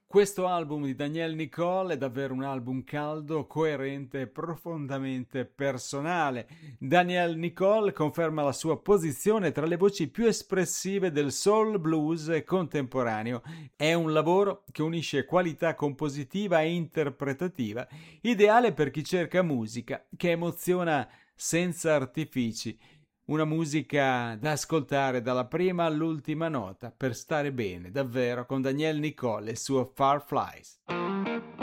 Questo album di Danielle Nicole è davvero un album caldo, coerente e profondamente personale. Danielle Nicole conferma la sua posizione tra le voci più espressive del soul blues contemporaneo. È un lavoro che unisce qualità compositiva e interpretativa, ideale per chi cerca musica che emoziona senza artifici. Una musica da ascoltare dalla prima all'ultima nota per stare bene, davvero, con Danielle Nicole e il suo Fireflies.